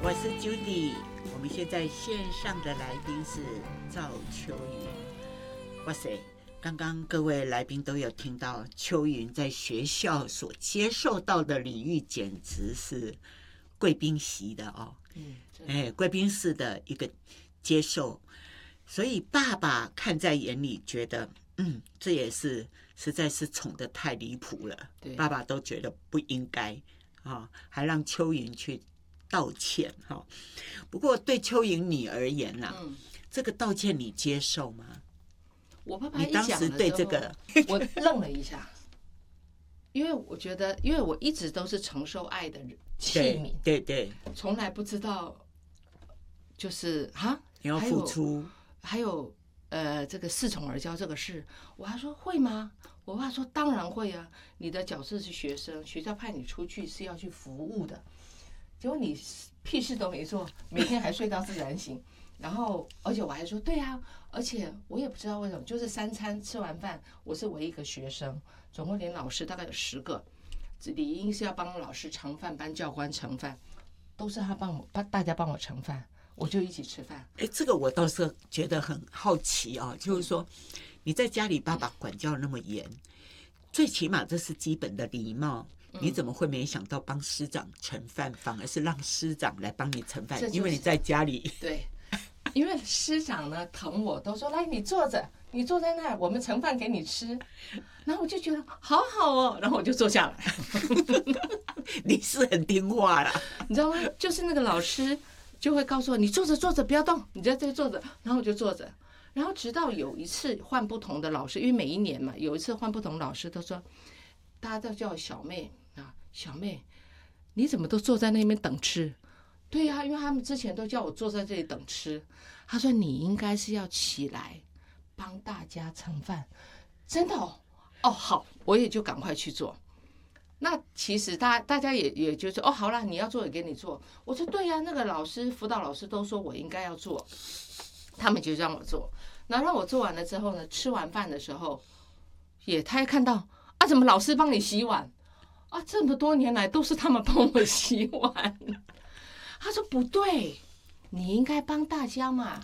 我是 Judy， 我们现在线上的来宾是赵秋云。哇塞，刚刚各位来宾都有听到秋云在学校所接受到的礼遇，简直是贵宾席的哦。贵宾式的一个接受，所以爸爸看在眼里，觉得这也是实在是宠得太离谱了，爸爸都觉得不应该啊，还让秋云去道歉哈。不过对秋云你而言呐，这个道歉你接受吗？ 我爸爸你当时对这个， 我愣了一下，因为我觉得，因为我一直都是承受爱的器皿， 对， 从来不知道就是你要付出， 还有这个恃宠而骄这个事，我还说会吗？我爸说当然会啊，你的角色是学生，学校派你出去是要去服务的，结果你屁事都没做，每天还睡到自然醒。然后，而且我还说对啊，而且我也不知道为什么，就是3餐吃完饭，我是唯一一个学生，总共连老师大概有10个，理应是要帮老师盛饭，帮教官盛饭，都是他大家帮我盛饭，我就一起吃饭。 这个我倒是觉得很好奇啊，就是说你在家里爸爸管教那么严，最起码这是基本的礼貌。你怎么会没想到帮师长盛饭，反而是让师长来帮你盛饭？因为你在家里对。因为师长呢疼我，都说来你坐着，你坐在那儿，我们盛饭给你吃。然后我就觉得好好哦，然后我就坐下来。 你是很听话啦， 你知道吗？就是那个老师就会告诉我，你坐着坐着不要动，你在这坐着。然后我就坐着，然后直到有一次换不同的老师，因为每一年嘛，有一次换不同老师，都说大家都叫我小妹啊，小妹，你怎么都坐在那边等吃？对呀，因为他们之前都叫我坐在这里等吃。他说你应该是要起来帮大家盛饭，真的哦，好，我也就赶快去做。那其实大家也就说好啦，你要做也给你做。我说对呀，那个老师辅导老师都说我应该要做，他们就让我做。然后让我做完了之后呢，吃完饭的时候，他也看到怎么老师帮你洗碗这么多年来都是他们帮我洗碗。他说不对，你应该帮大家嘛。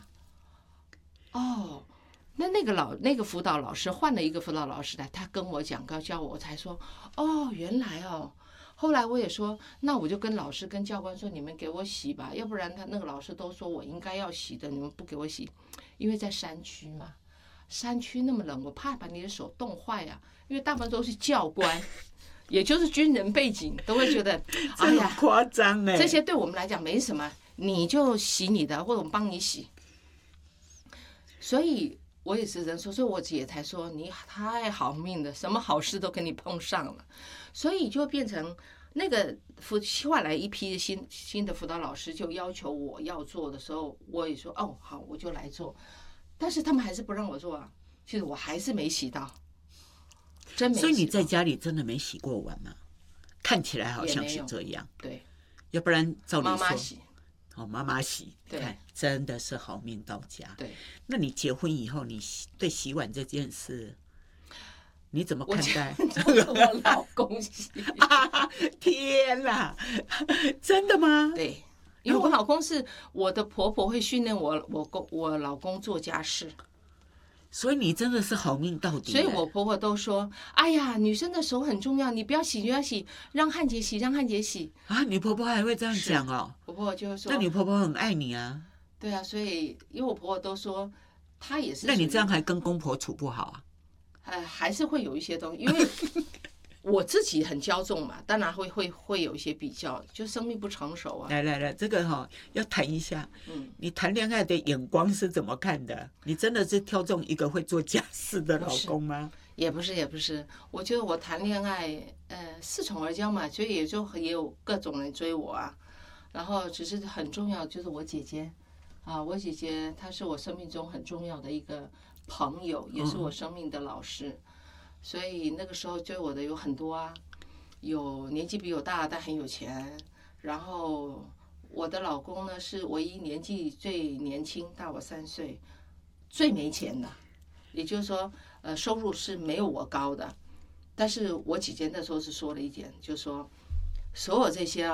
那个辅导老师换了一个辅导老师来，他跟我讲，教我才说原来哦。后来我也说，那我就跟老师跟教官说，你们给我洗吧，要不然他那个老师都说我应该要洗的，你们不给我洗，因为在山区嘛，山区那么冷，我怕把你的手冻坏啊，因为大部分都是教官。也就是军人背景，都会觉得哎呀夸张这些对我们来讲没什么，你就洗你的，或者我们帮你洗。所以我也是人说，所以我姐才说你太好命了，什么好事都给你碰上了。所以就变成那个换来一批新的辅导老师，就要求我要做的时候，我也说好，我就来做。但是他们还是不让我做啊，其实我还是没洗到。 所以你在家里真的没洗过碗吗？看起来好像是这样。 对， 要不然照理说妈妈洗。 妈妈洗， 对， 真的是好命到家。 对， 那你结婚以后，你对洗碗这件事，你怎么看待？ 我老公洗。 天哪，真的吗？ 对，因为我老公是我的婆婆会训练我老公做家事。 所以你真的是好命到底。 所以我婆婆都说：“哎呀，女生的手很重要，你不要洗，不要洗，让汉姐洗，让汉姐洗。” 你婆婆还会这样讲哦？ 婆婆就说：“ 那你婆婆很爱你啊。” 对啊，所以因为我婆婆都说，她也是。 那你这样还跟公婆处不好啊？ 还是会有一些东西，因为我自己很骄纵嘛，当然会有一些比较，就生命不成熟啊。 来，这个要谈一下。你谈恋爱的眼光是怎么看的？你真的是挑中一个会做家事的老公吗？ 也不是，我觉得我谈恋爱，恃宠而骄嘛，所以也有各种人追我啊。然后只是很重要，就是我姐姐我姐姐她是我生命中很重要的一个朋友，也是我生命的老师。所以那个时候追我的有很多有年纪比我大但很有钱，然后我的老公呢是唯一年纪最年轻，大我3岁，最没钱的，也就是说收入是没有我高的。但是我姐姐那时候是说了一点，就是说所有这些